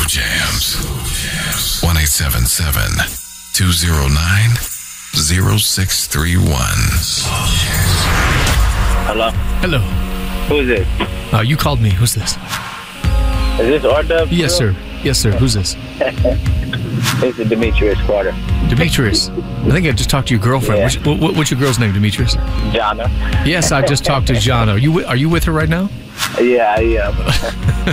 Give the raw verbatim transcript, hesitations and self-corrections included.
Jams. one eight seven seven, two zero nine, zero six three one. Hello? Hello. Who is this? Uh, you called me. Who's this? Is this R-Dub? Yes, sir. Yes, sir. Who's this? This is Demetrius Carter. Demetrius. I think I just talked to your girlfriend. Yeah. What's, what, what's your girl's name, Demetrius? Jana? Yes, I just talked to Jana. Are you, wi- are you with her right now? Yeah, I am.